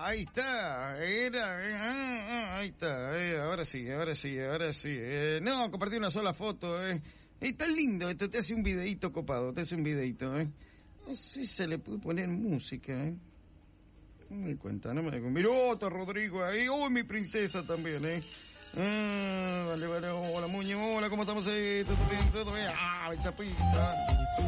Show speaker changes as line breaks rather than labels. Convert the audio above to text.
ahí está. Ahí está. Ahora sí. No, compartí una sola foto, Está lindo, te hace un videíto copado, No sé si se le puede poner música, No me doy cuenta, Mirota, Rodrigo, ahí. Mi princesa también, vale, hola, Muñe, hola, ¿cómo estamos ahí? ¿Todo bien? Chapita.